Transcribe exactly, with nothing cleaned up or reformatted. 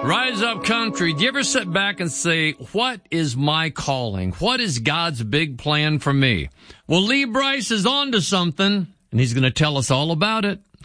Rise Up Country. Do you ever sit back and say, what is my calling? What is God's big plan for me? Well, Lee Brice is on to something, and he's going to tell us all about it.